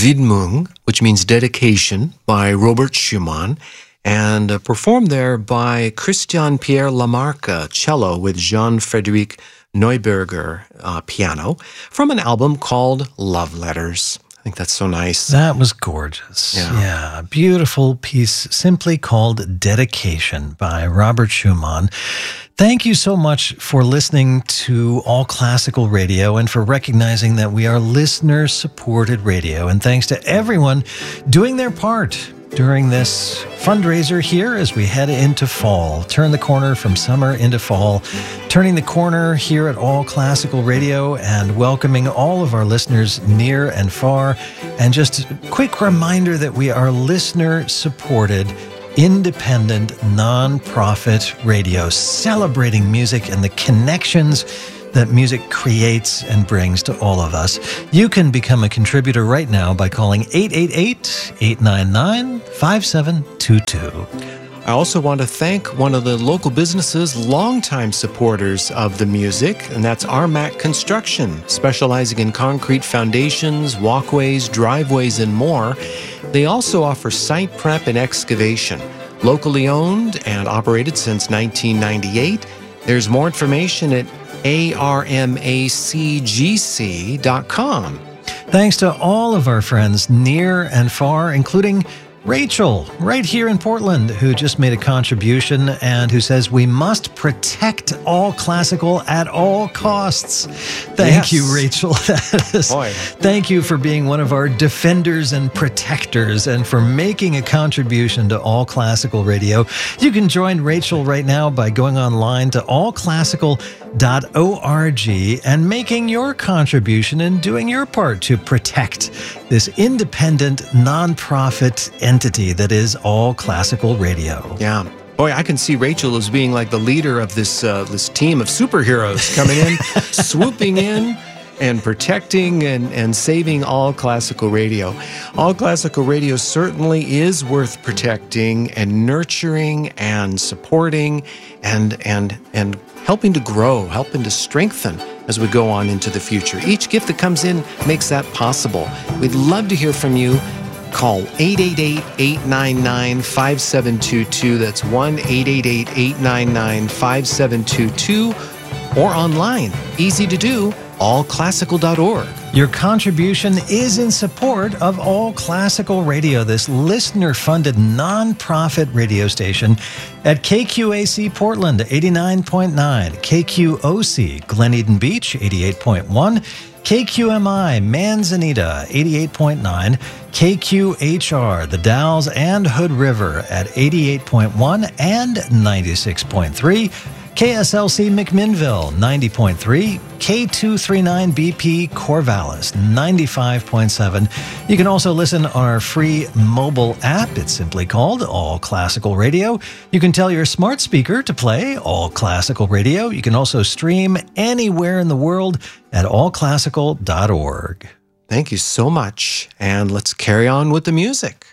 Widmung, which means dedication, by Robert Schumann, and performed there by Christian Pierre Lamarca, cello, with Jean-Frédéric Neuberger, piano, from an album called Love Letters. I think that's so nice. That was gorgeous. Yeah, a beautiful piece simply called Dedication by Robert Schumann. Thank you so much for listening to All Classical Radio and for recognizing that we are listener-supported radio. And thanks to everyone doing their part during this fundraiser here as we head into fall. Turn the corner from summer into fall. Turning the corner here at All Classical Radio and welcoming all of our listeners near and far. And just a quick reminder that we are listener-supported, independent, non-profit radio, celebrating music and the connections that music creates and brings to all of us. You can become a contributor right now by calling 888-899-5722. I also want to thank one of the local businesses, longtime supporters of the music, and that's Armac Construction, specializing in concrete foundations, walkways, driveways, and more. They also offer site prep and excavation. Locally owned and operated since 1998. There's more information at armacgc.com. Thanks to all of our friends near and far, including Rachel, right here in Portland, who just made a contribution and who says we must protect All Classical at all costs. Thank you, Rachel. Thank you for being one of our defenders and protectors and for making a contribution to All Classical Radio. You can join Rachel right now by going online to allclassical.org and making your contribution and doing your part to protect this independent, nonprofit entity that is All Classical Radio. Yeah. Boy, I can see Rachel as being like the leader of this team of superheroes coming in, swooping in, and protecting and saving All Classical Radio. All Classical Radio certainly is worth protecting and nurturing and supporting and helping to grow, helping to strengthen as we go on into the future. Each gift that comes in makes that possible. We'd love to hear from you. Call 888-899-5722. That's 1-888-899-5722. Or online. Easy to do. allclassical.org. Your contribution is in support of All Classical Radio, this listener-funded nonprofit radio station at KQAC Portland 89.9, KQOC Glen Eden Beach 88.1, KQMI Manzanita 88.9, KQHR The Dalles and Hood River at 88.1 and 96.3, KSLC McMinnville 90.3, K239BP Corvallis 95.7. You can also listen on our free mobile app. It's simply called All Classical Radio. You can tell your smart speaker to play All Classical Radio. You can also stream anywhere in the world at allclassical.org. Thank you so much. And let's carry on with the music.